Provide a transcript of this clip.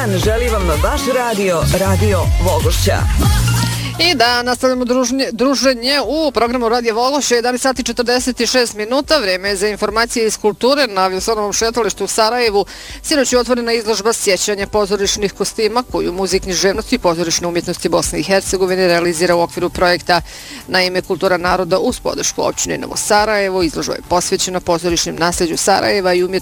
dan želi vam vaš Radio Vogošća. I da nastavljamo druženje u programu Radio Vogošća, 11 sati 46 minuta, vreme je za informacije iz kulture. Na Vilsonovom šetalištu u Sarajevu sinoć je otvorena izložba sjećanja pozorišnih kostima koju Muzej književnosti i pozorišne umjetnosti Bosne i Hercegovine realizira u okviru projekta na ime Kultura naroda uz podršku općine Novo Sarajevo. Izložba je posvećena pozorišnim nasljeđu Sarajeva i umjetnosti